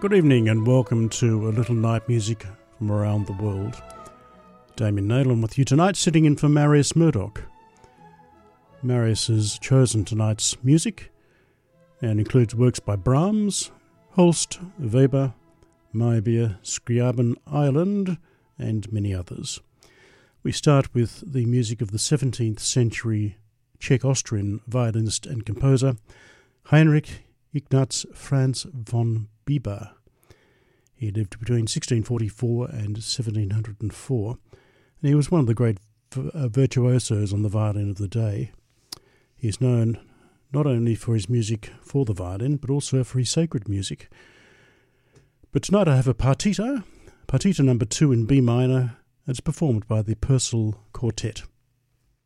Good evening and welcome to a little night music from around the world. Damien Nayland with you tonight, sitting in for Marius Murdoch. Marius has chosen tonight's music and includes works by Brahms, Holst, Weber, Meyerbeer, Scriabin, Ireland, and many others. We start with the music of the 17th century Czech-Austrian violinist and composer Heinrich Ignaz Franz von Bieber. He lived between 1644 and 1704, and he was one of the great virtuosos on the violin of the day. He is known not only for his music for the violin, but also for his sacred music. But tonight I have a partita number 2 in B minor, and it's performed by the Purcell Quartet.